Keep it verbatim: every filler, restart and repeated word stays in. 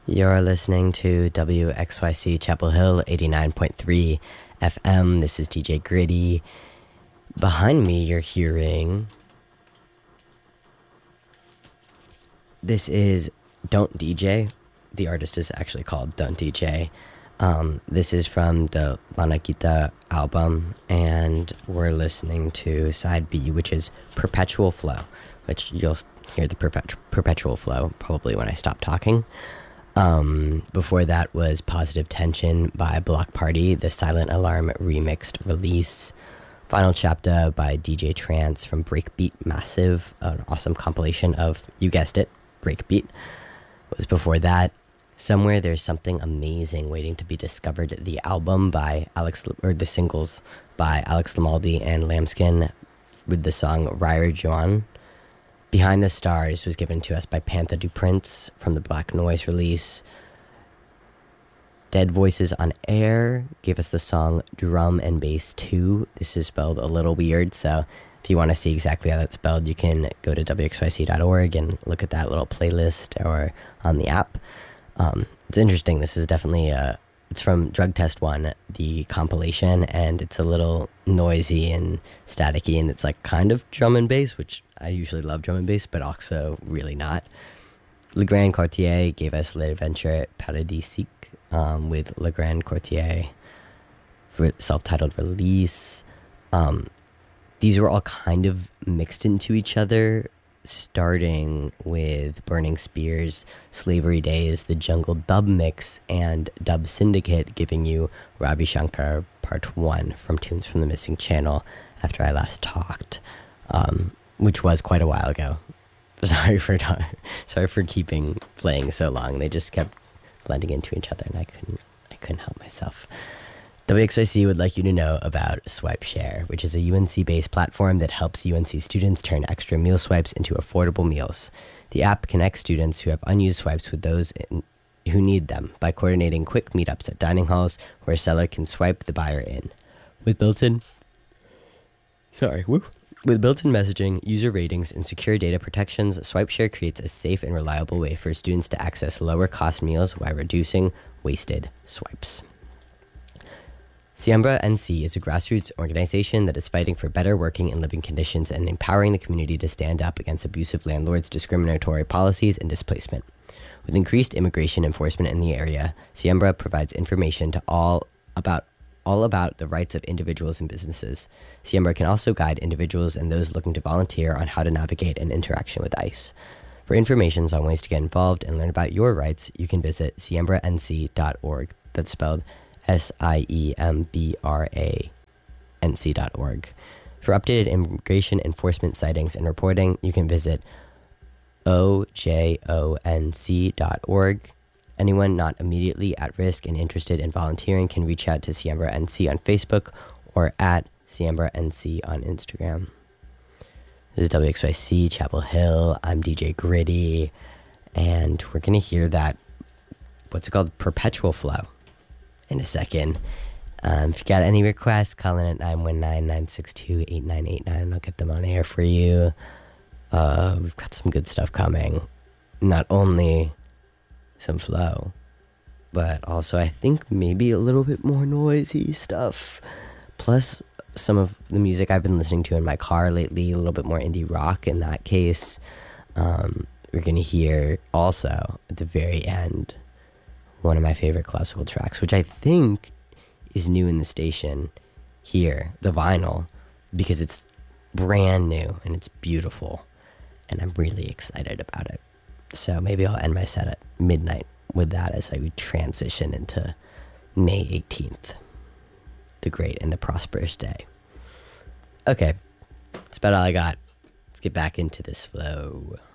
You're listening to W X Y C Chapel Hill eighty-nine point three F M. This is D J Gritty. Behind me, you're hearing... This is Don't D J. The artist is actually called Don't D J. Um, this is from the Lana Kita album, and we're listening to side B, which is Perpetual Flow, which you'll hear the perpet- perpetual flow probably when I stop talking. Um, before that was Positive Tension by Block Party, the Silent Alarm remixed release. Final Chapter by D J Trance from Breakbeat Massive, an awesome compilation of, you guessed it, Breakbeat. Was before that. Somewhere There's Something Amazing Waiting to Be Discovered, the album by Alex, or the singles by Alex Lamaldi and Lambskin with the song Ryer Juan. Behind the Stars was given to us by Pantha Du Prince from the Black Noise release. Dead Voices on Air gave us the song Drum and Bass two. This is spelled a little weird, so if you want to see exactly how that's spelled, you can go to W X Y C dot org and look at that little playlist or on the app. Um, it's interesting. This is definitely a, it's from Drug Test one, the compilation, and it's a little noisy and staticky, and it's like kind of drum and bass, which I usually love drum and bass, but also really not. Le Grand Courtier gave us L'Adventure Paradisique um, with Le Grand Courtier for self-titled release. Um, these were all kind of mixed into each other, starting with Burning Spears, Slavery Days, the Jungle Dub Mix, and Dub Syndicate giving you Ravi Shankar Part one from Tunes from the Missing Channel after I last talked, um, which was quite a while ago. Sorry for sorry for keeping playing so long. They just kept blending into each other, and I couldn't I couldn't help myself. W X Y C would like you to know about SwipeShare, which is a U N C-based platform that helps U N C students turn extra meal swipes into affordable meals. The app connects students who have unused swipes with those in, who need them by coordinating quick meetups at dining halls where a seller can swipe the buyer in. With built-in, sorry, woo. With built-in messaging, user ratings, and secure data protections, SwipeShare creates a safe and reliable way for students to access lower-cost meals while reducing wasted swipes. Siembra N C is a grassroots organization that is fighting for better working and living conditions and empowering the community to stand up against abusive landlords, discriminatory policies, and displacement. With increased immigration enforcement in the area, Siembra provides information to all about all about the rights of individuals and businesses. Siembra can also guide individuals and those looking to volunteer on how to navigate an interaction with ICE. For information on ways to get involved and learn about your rights, you can visit siembra n c dot org. That's spelled S I E M B R A N C dot org. For updated immigration enforcement sightings and reporting, you can visit O J O N C dot org. Anyone not immediately at risk and interested in volunteering can reach out to Siembra N C on Facebook or at Siembra N C on Instagram. This is W X Y C Chapel Hill. I'm D J Gritty, and we're going to hear that, what's it called, Perpetual Flow in a second. Um, if you got any requests, call in at nine one nine, nine six two, eight nine eight nine. I'll get them on air for you. Uh, we've got some good stuff coming. Not only some flow, but also I think maybe a little bit more noisy stuff. Plus some of the music I've been listening to in my car lately, a little bit more indie rock in that case. Um, we're going to hear also at the very end one of my favorite classical tracks, which I think is new in the station here, the vinyl, because it's brand new and it's beautiful, and I'm really excited about it. So maybe I'll end my set at midnight with that as I would transition into May eighteenth, the great and the prosperous day. Okay, that's about all I got. Let's get back into this flow.